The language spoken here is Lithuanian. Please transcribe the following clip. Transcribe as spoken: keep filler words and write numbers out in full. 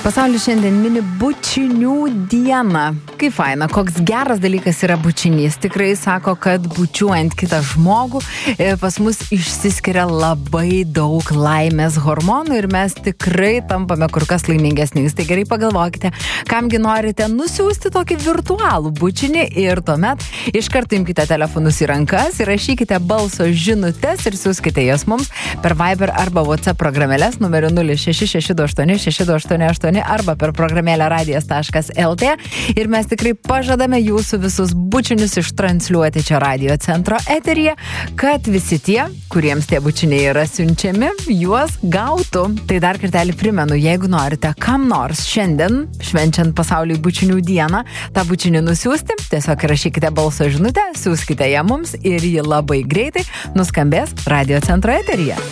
Pasaulis šiandien mini bučinių dieną. Kaip faina, koks geras dalykas yra bučinys. Tikrai sako, kad bučiuojant kitą žmogų pas mus išsiskiria labai daug laimės hormonų ir mes tikrai tampame kur kas laimingesniais. Tai gerai pagalvokite, kamgi norite nusiųsti tokį virtualų bučinį ir tuomet iškart imkite telefonus į rankas, įrašykite balso žinutes ir siųskite jas mums per Viber arba WhatsApp programėlės numeriu nulis šeši šeši du aštuoni šeši du aštuoni aštuoni arba per programėlę radijas taškas lt ir mes tikrai pažadame jūsų visus bučinius ištransliuoti čia radio centro eteryje, kad visi tie, kuriems tie bučiniai yra siunčiami, juos gautų. Tai dar kartelį primenu, jeigu norite kam nors šiandien, švenčiant pasauliui bučinių dieną, tą bučinį nusiųsti, tiesiog rašykite balso žinutę, siųskite ją mums ir ji labai greitai nuskambės radio centro eteryje.